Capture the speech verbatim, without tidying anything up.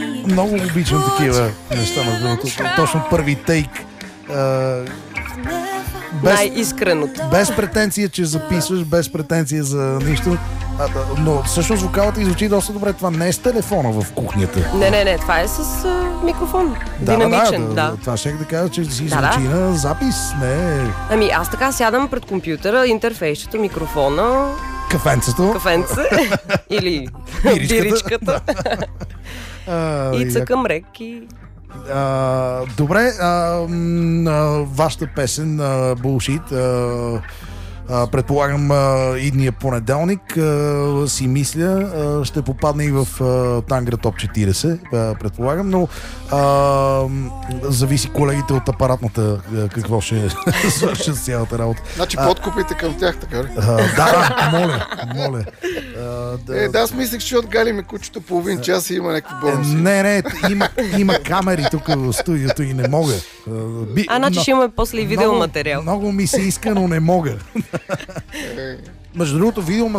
Много обичам такива неща, между другото. Точно първи тейк. Без, Най-искреното. без претенция, че записваш, без претенция за нищо. А, да, но всъщност вокалът звучи доста добре. Това не е с телефона в кухнята. Не, не, не, това е с а, микрофон. Да, Динамичен, да, да. да. Това ще да кажа, че си Да, звучи да. на запис. Не Ами аз така сядам пред компютъра, интерфейсчето, микрофона, кафенцето. кафенце или Биричката. биричката А, и як- цъкам рек и... А, добре, а, м, а, вашата песен а, Bullshit, а, а, предполагам а, идния понеделник а, си мисля, а, ще попадне и в а, Тангра Топ четирийсет, а, предполагам, но а, м, зависи колегите от апаратната а, какво ще свършат с цялата работа. Значи подкупите към тях, така ли? А, да, да, моля, моля. А, Е, да, аз мислех, че отгалиме кучето половин час и има някакви Е, бонуси. не, не, има, има камери тук в студиото и не мога. А, би- А, значи но- ще имаме после и видеоматериал. Много, много ми се иска, но не мога. Е, Между другото, видеоматериал